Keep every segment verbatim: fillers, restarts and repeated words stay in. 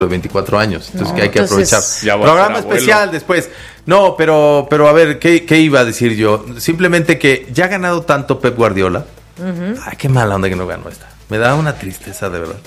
de veinticuatro años, entonces No, que hay que entonces, aprovechar. Programa especial después. No, pero, pero a ver, ¿qué, ¿qué iba a decir yo? Simplemente que ya ha ganado tanto Pep Guardiola. Uh-huh. Ay, qué mala onda que no ganó esta. Me da una tristeza, de verdad.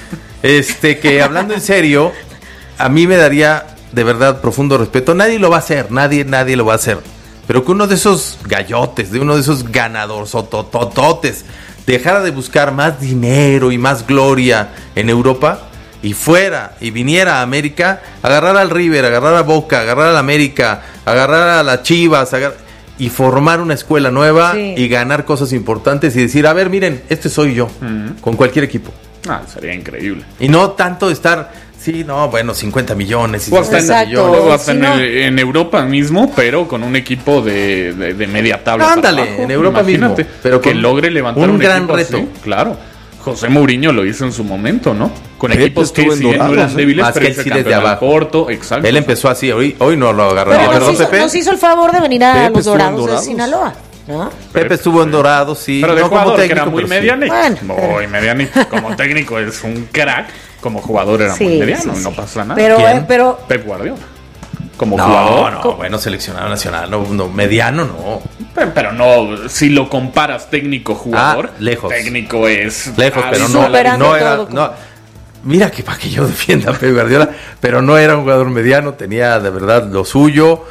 Este, que hablando en serio, a mí me daría, de verdad, profundo respeto. Nadie lo va a hacer, nadie, nadie lo va a hacer. Pero que uno de esos gallotes, de uno de esos ganadores o totototes, dejara de buscar más dinero y más gloria en Europa y fuera y viniera a América, agarrar al River, agarrar a Boca, agarrar al América, agarrar a las Chivas, agarrar, y formar una escuela nueva, sí, y ganar cosas importantes y decir, a ver, miren, este soy yo, uh-huh, con cualquier equipo. Ah, sería increíble. Y no tanto estar, sí, no, bueno, cincuenta millones y o hasta, en, millones. O hasta sí, en, no. el, en Europa mismo, pero con un equipo de, de, de media tabla. Ándale, para abajo, en Europa imagínate, mismo, pero que logre levantar un, un gran equipo reto. Así, claro. José Mourinho lo hizo en su momento, ¿no? Con Pepe equipos que sí, no eran débiles, más pero que él sí desde abajo. Corto, exacto. Él empezó así, hoy, hoy no lo agarraría. Pero nos, hizo, Pepe, nos hizo el favor de venir a Pepe los Dorados, Dorados de Sinaloa, ¿no? Pepe estuvo en Dorados, sí. Pero de no jugador, como técnico, que era muy medianito. Bueno, muy medianito. Como técnico es un crack, como jugador era sí, muy mediano, sí, sí. No pasa nada. Pero, eh, pero Pep Guardiola. Como no, jugador. No, bueno, seleccionado nacional, no, no, mediano no. Pero, pero no, si lo comparas técnico-jugador, ah, lejos. Técnico es... Lejos, pero no, no era... No, mira que para que yo defienda a Pep Guardiola, pero no era un jugador mediano, tenía de verdad lo suyo,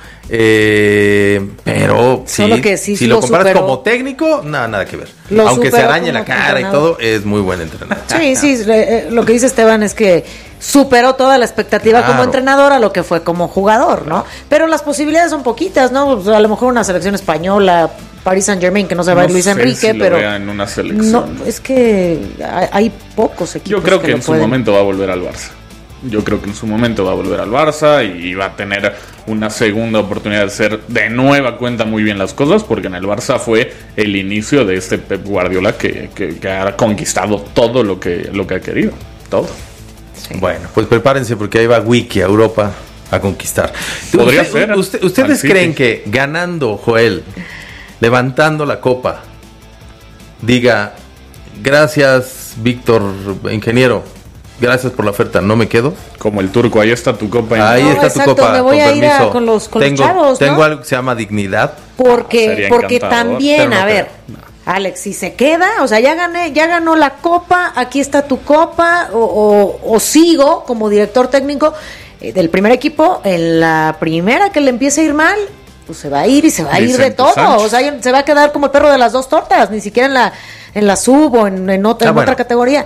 eh, pero sí, que sí si lo, lo comparas superó. Como técnico, nada, nada que ver. Lo Aunque se arañe la cara y todo, es muy buen entrenador. Sí, sí, lo que dice Esteban es que superó toda la expectativa claro. como entrenador a lo que fue como jugador, ¿no? Pero las posibilidades son poquitas, ¿no? O sea, a lo mejor una selección española, Paris Saint-Germain, que no se va a ir Luis sé Enrique, si pero lo vea en una selección. No, es que hay, hay pocos equipos. Yo creo que, que en su pueden. momento va a volver al Barça. Yo creo que en su momento va a volver al Barça y va a tener una segunda oportunidad de hacer de nueva cuenta muy bien las cosas, porque en el Barça fue el inicio de este Pep Guardiola que, que, que ha conquistado todo lo que, lo que ha querido. Todo. Sí. Bueno, pues prepárense porque ahí va Wiki a Europa a conquistar. Podría usted, ser. Usted, ¿Ustedes creen que ganando, Joel, levantando la copa, diga, gracias, Víctor, ingeniero, gracias por la oferta, no me quedo? Como el turco, ahí está tu copa. Ahí no, está exacto, tu copa, me voy con a ir permiso. A, con los, con tengo, los chavos, ¿no? Tengo algo que se llama dignidad. Porque, ah, porque también, no a ver, no. Alex, si se queda, o sea, ya gané, ya ganó la copa, aquí está tu copa, o, o, o sigo como director técnico eh, del primer equipo, en la primera que le empiece a ir mal, pues se va a ir y se va a ir Vicente de todo, Sánchez. O sea, se va a quedar como el perro de las dos tortas, ni siquiera en la, en la sub o en, en, otra, ah, en bueno. otra categoría.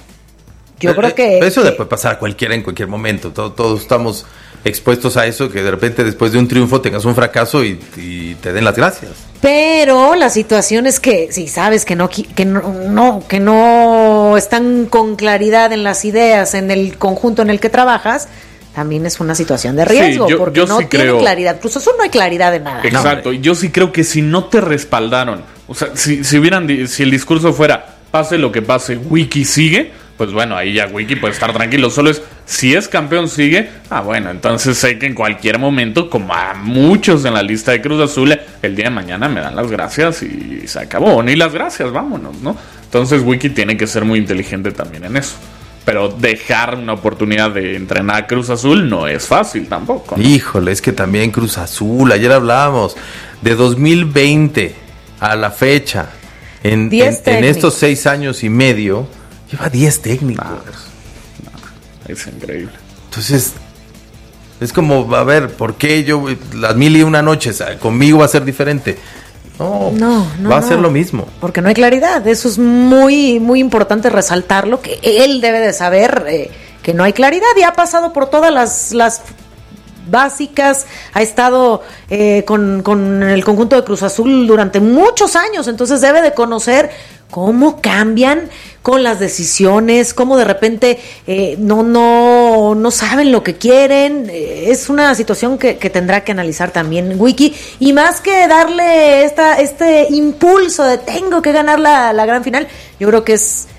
Yo pero, creo que... Eso que, le puede pasar a cualquiera en cualquier momento. Todos, todos estamos expuestos a eso, que de repente después de un triunfo tengas un fracaso y, y te den las gracias. Pero la situación es que si sabes que no, que no, no, que no están con claridad en las ideas, en el conjunto en el que trabajas, también es una situación de riesgo, sí, yo, porque yo no sí tiene creo. claridad. Cruz Azul no hay claridad de nada. Exacto, no, yo sí creo que si no te respaldaron, o sea, si, si hubieran, si el discurso fuera, pase lo que pase, Wiki sigue, pues bueno, ahí ya Wiki puede estar tranquilo. Solo es, si es campeón sigue, ah bueno, entonces sé que en cualquier momento, como a muchos en la lista de Cruz Azul, el día de mañana me dan las gracias y se acabó. Ni las gracias, vámonos, ¿no? Entonces Wiki tiene que ser muy inteligente también en eso. Pero dejar una oportunidad de entrenar a Cruz Azul no es fácil tampoco, ¿no? Híjole, es que también Cruz Azul, ayer hablábamos de dos mil veinte a la fecha, en, en, en estos seis años y medio, lleva diez técnicos. No, no, es increíble. Entonces, es como, a ver, ¿por qué yo, las mil y una noches, conmigo va a ser diferente? No, no, no va a no, ser lo mismo. Porque no hay claridad. Eso es muy, muy importante resaltarlo, que él debe de saber eh, que no hay claridad y ha pasado por todas las, las básicas, ha estado eh, con, con el conjunto de Cruz Azul durante muchos años, entonces debe de conocer cómo cambian con las decisiones, cómo de repente eh, no, no, no saben lo que quieren. Eh, es una situación que, que tendrá que analizar también Wiki, y más que darle esta, este impulso de tengo que ganar la, la gran final, yo creo que es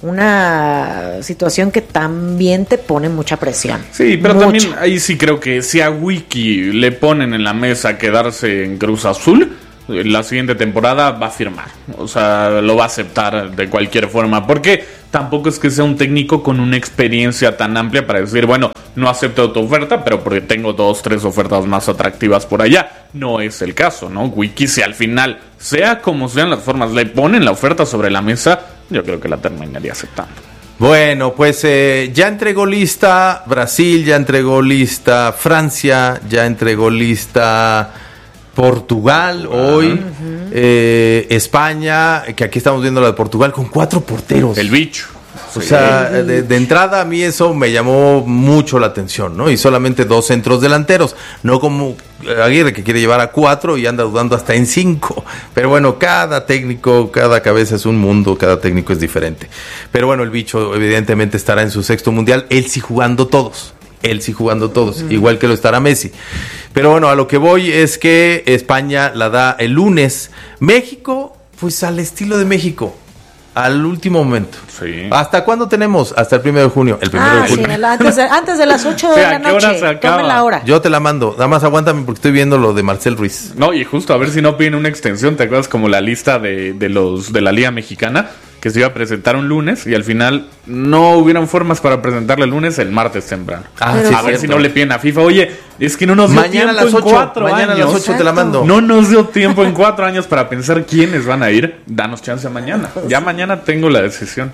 una situación que también te pone mucha presión. Sí, pero mucha. También ahí sí creo que si a Wiki le ponen en la mesa quedarse en Cruz Azul, la siguiente temporada va a firmar, o sea, lo va a aceptar de cualquier forma, porque tampoco es que sea un técnico con una experiencia tan amplia para decir, bueno, no acepto tu oferta, pero porque tengo dos, tres ofertas más atractivas por allá. No es el caso, ¿no? Wiki, si al final, sea como sean las formas, le ponen la oferta sobre la mesa, yo creo que la terminaría aceptando. Bueno, pues eh, ya entregó lista Brasil, ya entregó lista Francia, ya entregó lista Portugal hoy, uh-huh. eh, España, que aquí estamos viendo la de Portugal, con cuatro porteros. El bicho. O sí. sea, de, de entrada a mí eso me llamó mucho la atención, ¿no? Y solamente dos centros delanteros, no como Aguirre que quiere llevar a cuatro y anda dudando hasta en cinco. Pero bueno, cada técnico, cada cabeza es un mundo, cada técnico es diferente. Pero bueno, el bicho evidentemente estará en su sexto mundial, él sí jugando todos. Él sí jugando todos, mm. igual que lo estará Messi. Pero bueno, a lo que voy es que España la da el lunes. México, pues al estilo de México. Al último momento. Sí. ¿Hasta cuándo tenemos? Hasta el primero de junio. El primero ah, de junio. Sí, antes, de, antes de las ocho de la noche. Tome la hora. Yo te la mando. Nada más aguántame porque estoy viendo lo de Marcel Ruiz. No, y justo a ver si no piden una extensión. ¿Te acuerdas como la lista de, de los de la Liga Mexicana? Que se iba a presentar un lunes y al final no hubieron formas para presentarle el lunes, el martes temprano. Ah, sí, a ver cierto. Si no le piden a FIFA, oye, es que no nos dio mañana tiempo a las ocho, en cuatro mañana años. a las ocho te la mando. No nos dio tiempo en cuatro años para pensar quiénes van a ir. Danos chance mañana. Ya mañana tengo la decisión.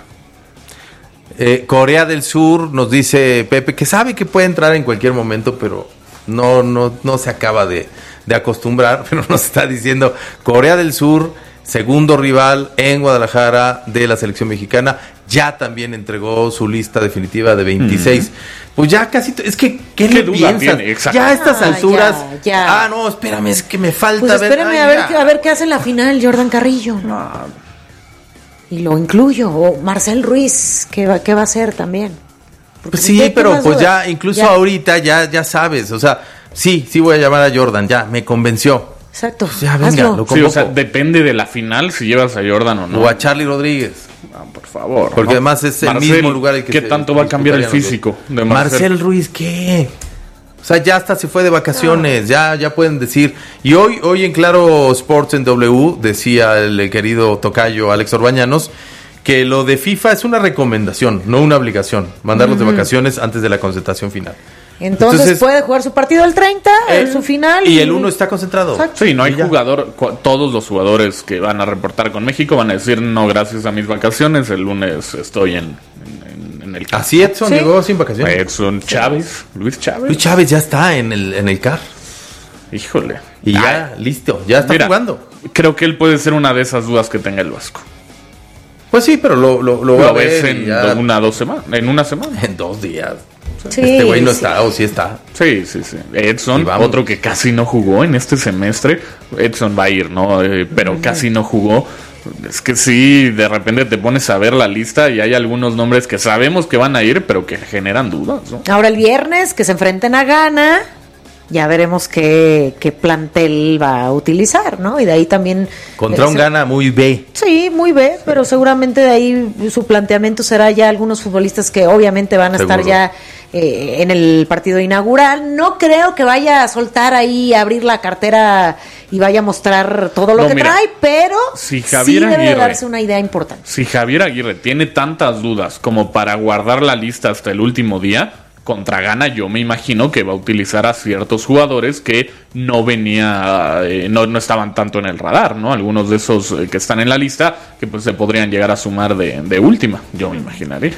Eh, Corea del Sur nos dice Pepe que sabe que puede entrar en cualquier momento, pero no, no, no se acaba de, de acostumbrar, pero nos está diciendo Corea del Sur, segundo rival en Guadalajara de la selección mexicana, ya también entregó su lista definitiva de veintiséis. Mm. Pues ya casi, t- es que, ¿qué, ¿Qué le piensas? Ya a estas ah, alturas, ya, ya. ah, no, espérame, es que me falta pues ver. Espérame a ver, a ver, a ver qué hace en la final Jordan Carrillo. No. Y lo incluyo, o Marcel Ruiz, ¿qué va, qué va a hacer también? Pues sí, pero pues ya, incluso ya. ahorita ya, ya sabes, o sea, sí, sí voy a llamar a Jordan, ya, me convenció. Exacto. Pues ya, venga, lo sí, o sea, depende de la final si llevas a Jordan o no. O a Charlie Rodríguez. Ah, por favor. Porque ¿no? además es el Marcel, mismo lugar el que ¿qué se, tanto va a cambiar el físico de Marcel? Marcel Ruiz, ¿qué? O sea, ya hasta se fue de vacaciones, ah. ya, ya pueden decir. Y hoy, hoy en Claro Sports en W, decía el querido tocayo Alex Orbañanos, que lo de FIFA es una recomendación, no una obligación, mandarlos uh-huh. de vacaciones antes de la concentración final. Entonces, Entonces puede jugar su partido el treinta, el, su final. Y, y el uno está concentrado. Exacto. Sí, no hay jugador, todos los jugadores que van a reportar con México van a decir, no, gracias a mis vacaciones, el lunes estoy en, en, en el C A R. Así Edson ¿Sí? llegó sin vacaciones. Edson Chávez, Luis Chávez. Luis Chávez ya está en el, en el C A R. Híjole. Y ya, Ay. listo, ya está Mira, jugando. Creo que él puede ser una de esas dudas que tenga el Vasco. Pues sí, pero lo, lo, lo, lo va a ver en ya... una, dos semanas, en una semana. En dos días. Sí, este güey no sí. está, o sí está. Sí, sí, sí. Edson, otro que casi no jugó en este semestre. Edson va a ir, ¿no? Eh, pero uh-huh. casi no jugó. Es que sí, de repente te pones a ver la lista y hay algunos nombres que sabemos que van a ir, pero que generan dudas, ¿no? Ahora el viernes, que se enfrenten a Ghana, ya veremos qué, qué plantel va a utilizar, ¿no? Y de ahí también... Contra un Ghana muy B. Sí, muy B, pero seguramente de ahí su planteamiento será ya algunos futbolistas que obviamente van a Seguro. estar ya eh, en el partido inaugural. No creo que vaya a soltar ahí, a abrir la cartera y vaya a mostrar todo lo no, que mira, trae, pero si Javier sí debe Aguirre, darse una idea importante. Si Javier Aguirre tiene tantas dudas como para guardar la lista hasta el último día... Contra Ghana yo me imagino que va a utilizar a ciertos jugadores que no venía, eh, no, no estaban tanto en el radar, ¿no? Algunos de esos eh, que están en la lista que pues se podrían llegar a sumar de, de última, yo me imaginaría.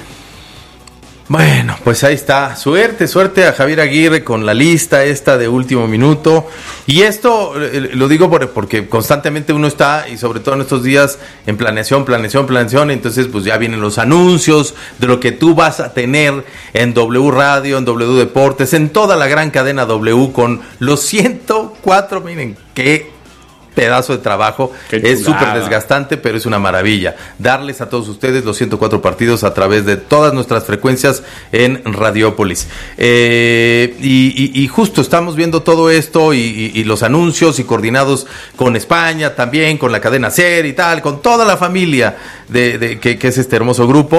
Bueno, pues ahí está. Suerte, suerte a Javier Aguirre con la lista esta de último minuto. Y esto eh, lo digo por, porque constantemente uno está, y sobre todo en estos días, en planeación, planeación, planeación. Entonces, pues ya vienen los anuncios de lo que tú vas a tener en W Radio, en W Deportes, en toda la gran cadena W con los ciento cuatro, miren, qué pedazo de trabajo, es súper desgastante, pero es una maravilla darles a todos ustedes los ciento cuatro partidos a través de todas nuestras frecuencias en Radiópolis. Eh, y, y, y justo estamos viendo todo esto y, y, y los anuncios y coordinados con España también, con la cadena SER y tal, con toda la familia de, de que, que es este hermoso grupo.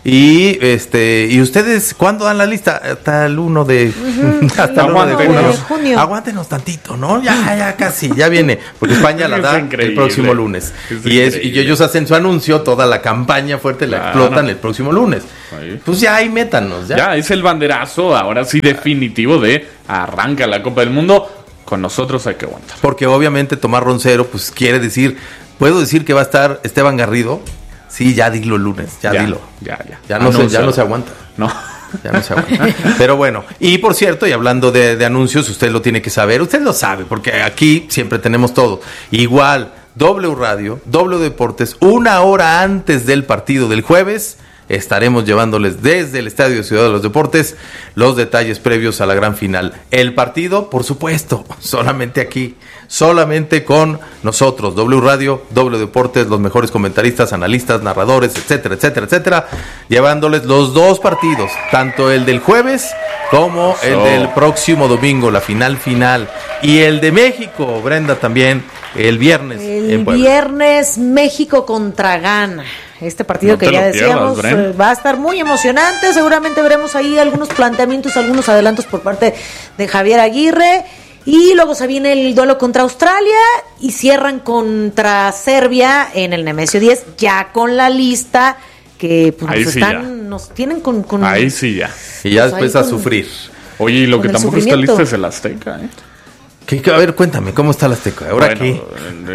Y este y ustedes, ¿cuándo dan la lista? Hasta el uno de, uh-huh. hasta el uno de junio. junio. Aguántenos tantito, ¿no? Ya, ya casi, ya viene. Porque España la da el próximo lunes. Es y, es, y ellos hacen su anuncio, toda la campaña fuerte la claro. explotan el próximo lunes. Ahí. Pues ya ahí métanos. Ya. ya es el banderazo, ahora sí definitivo de arranca la Copa del Mundo. Con nosotros hay que aguantar. Porque obviamente Tomás Roncero, pues quiere decir, ¿puedo decir que va a estar Esteban Garrido? Sí, ya dilo el lunes, ya, ya dilo. Ya, ya. Ya no, se, ya no se aguanta. No. Ya no se aguanta. Pero bueno, y por cierto, y hablando de, de anuncios, usted lo tiene que saber. Usted lo sabe, porque aquí siempre tenemos todo. Igual, W Radio, W Deportes, una hora antes del partido del jueves, estaremos llevándoles desde el Estadio Ciudad de los Deportes los detalles previos a la gran final. El partido, por supuesto, solamente aquí, solamente con nosotros, W Radio, W Deportes, los mejores comentaristas, analistas, narradores, etcétera, etcétera, etcétera, llevándoles los dos partidos, tanto el del jueves como el del próximo domingo, la final final, y el de México, Brenda, también el viernes. El viernes México contra Ghana. Este partido no que ya decíamos pierdas, va a estar muy emocionante. Seguramente veremos ahí algunos planteamientos, algunos adelantos por parte de Javier Aguirre. Y luego se viene el duelo contra Australia y cierran contra Serbia en el Nemesio diez, ya con la lista que pues, nos, sí están, nos tienen con, con... Ahí sí ya. Y ya pues después a con, sufrir. Oye, y lo que tampoco está listo es el Azteca, ¿eh? ¿Qué, a ver, cuéntame, ¿cómo está la Azteca? ¿Ahora bueno, qué?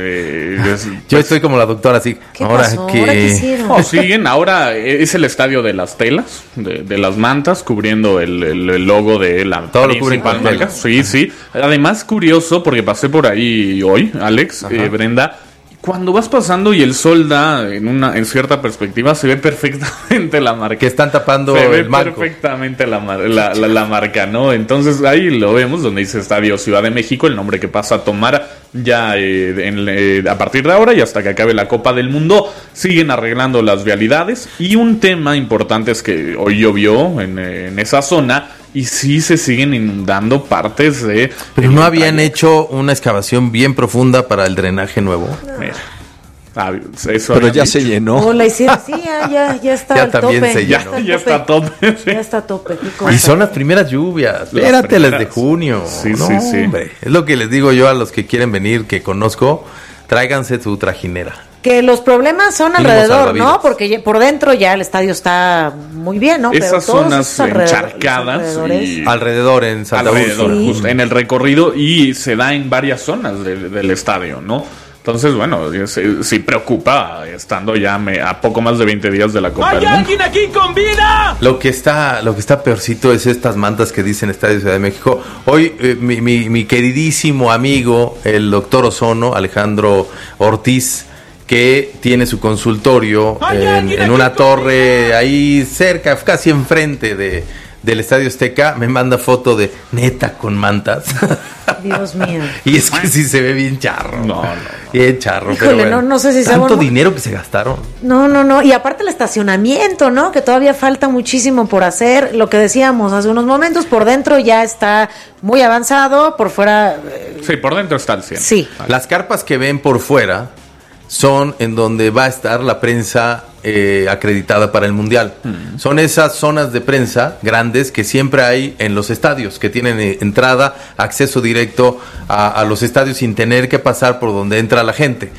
Eh, es, Yo pues, estoy como la doctora, así. ¿Qué ¿Ahora pasó? qué? ¿Ahora qué hicieron? No, siguen, ahora es el estadio de las telas, de, de las mantas, cubriendo el, el, el logo de la Todo principal marca. Sí, sí. Además, curioso, porque pasé por ahí hoy, Alex, eh, Brenda, cuando vas pasando y el sol da en una en cierta perspectiva, se ve perfectamente la marca. Que están tapando se ve el marco. perfectamente la, la, la, la marca, ¿no? Entonces ahí lo vemos, donde dice Estadio Ciudad de México, el nombre que pasa a tomar ya eh, en, eh, a partir de ahora y hasta que acabe la Copa del Mundo. Siguen arreglando las vialidades. Y un tema importante es que hoy llovió en, en esa zona. Y sí se siguen inundando partes de... Pero no habían hecho una excavación bien profunda para el drenaje nuevo. Mira, ah, eso pero ya dicho. Se llenó. Oh, la hicieron, sí, ya, ya, ya está ya al también tope. Se llenó. Ya, ya está a tope. Sí. Ya está a tope. Y son las primeras lluvias. Espérate, las de junio. Sí, no, sí, sí. Hombre, es lo que les digo yo a los que quieren venir, que conozco, tráiganse su trajinera. Que los problemas son alrededor, ¿no? Porque por dentro ya el estadio está muy bien, ¿no? Esas Pero zonas encharcadas y... alrededor en Santa alrededor, sí. justo en el recorrido, y se da en varias zonas de, del estadio, ¿no? Entonces, bueno, sí, sí preocupa estando ya me, a poco más de veinte días de la Copa del Mundo. ¡Hay alguien aquí con vida! Lo que está, lo que está peorcito es estas mantas que dicen Estadio Ciudad de México. Hoy eh, mi, mi, mi queridísimo amigo, el doctor Ozono, Alejandro Ortiz, que tiene su consultorio en, en una torre ahí cerca, casi enfrente de, del Estadio Azteca, me manda foto de neta con mantas. Dios mío. Y es que sí se ve bien charro. No, no, no. Bien charro. Híjole, pero bueno, no, no sé si tanto sea dinero que se gastaron. No, no, no. Y aparte el estacionamiento, ¿no? Que todavía falta muchísimo por hacer. Lo que decíamos hace unos momentos, por dentro ya está muy avanzado, por fuera... Eh... Sí, por dentro está el cien. Sí. Vale. Las carpas que ven por fuera son en donde va a estar la prensa eh, acreditada para el Mundial. Mm. Son esas zonas de prensa grandes que siempre hay en los estadios, que tienen eh, entrada, acceso directo a, a los estadios sin tener que pasar por donde entra la gente.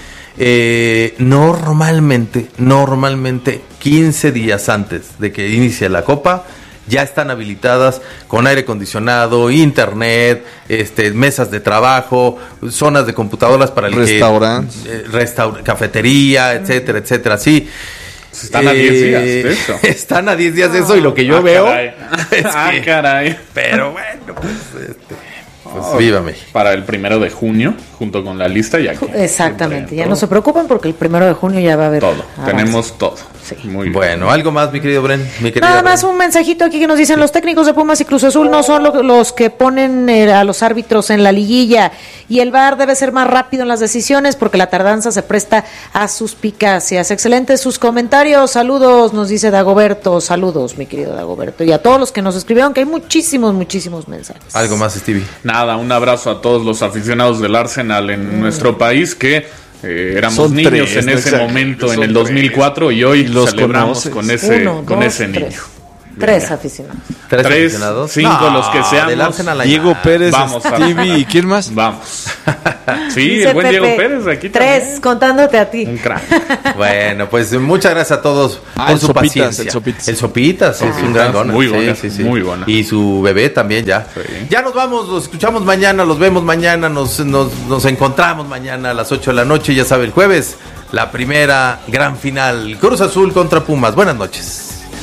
Eh, normalmente, normalmente quince días antes de que inicie la Copa, ya están habilitadas con aire acondicionado, internet, este, mesas de trabajo, zonas de computadoras para el restaurantes, que, eh, restaur- cafetería, etcétera, etcétera. Sí. Están eh, a diez días de eso. Están a diez días de eso y lo que yo ah, veo. Caray. Es ah, que, caray. Pero bueno, pues este. Pues oh, viva México. Para el primero de junio, junto con la lista ya. Exactamente, ya no se preocupen porque el primero de junio ya va a haber todo. Avance. Tenemos todo. Sí. Muy bien. Bueno, algo más, mi querido Bren. Mi Nada Bren. más un mensajito aquí que nos dicen: los técnicos de Pumas y Cruz Azul no son lo, los que ponen eh, a los árbitros en la liguilla, y el V A R debe ser más rápido en las decisiones porque la tardanza se presta a suspicacias. Excelentes sus comentarios. Saludos, nos dice Dagoberto. Saludos, mi querido Dagoberto, y a todos los que nos escribieron, que hay muchísimos, muchísimos mensajes. Algo más, Stevie. Nada, un abrazo a todos los aficionados del Arsenal en mm. nuestro país, que Eh, éramos Son niños tres, en no ese exageres, momento, en son el dos mil cuatro, y hoy los celebramos conoces. con ese, Uno, con dos, ese tres. niño. Tres Venga. aficionados. ¿Tres, Tres, aficionados? cinco, los que seamos. del Arsenal hay Diego más. Pérez, Vamos, Stevie, ¿y quién más? Vamos. Sí, Dice el buen Pepe, Diego Pérez aquí tres, también. contándote a ti. Un crack. Bueno, pues muchas gracias a todos Ah, por el su Sopitas, paciencia. el Sopitas. El Sopitas, es un gran gona. Muy Sí, gona, sí, sí. muy gona. Y su bebé también ya. Sí. Ya nos vamos, los escuchamos mañana, los vemos mañana, nos, nos, nos encontramos mañana a las ocho de la noche, ya sabe, el jueves, la primera gran final, Cruz Azul contra Pumas. Buenas noches.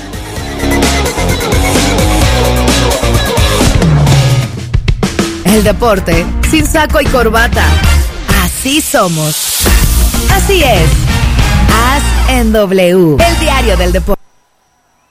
El deporte sin saco y corbata. Así somos. Así es. As en W. El diario del deporte.